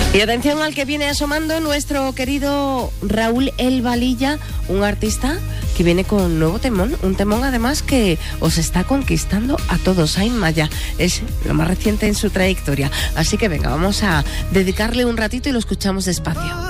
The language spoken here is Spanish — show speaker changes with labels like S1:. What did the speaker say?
S1: Y atención al que viene asomando nuestro querido Raúl El Valilla, un artista que viene con un nuevo temón, un temón además que os está conquistando a todos. Saint Maya es lo más reciente en su trayectoria, así que venga, vamos a dedicarle un ratito y lo escuchamos despacio.